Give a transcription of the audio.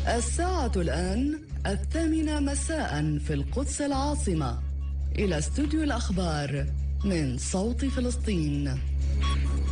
الساعة الآن 8 مساء في القدس العاصمة. إلى استوديو الأخبار من صوت فلسطين.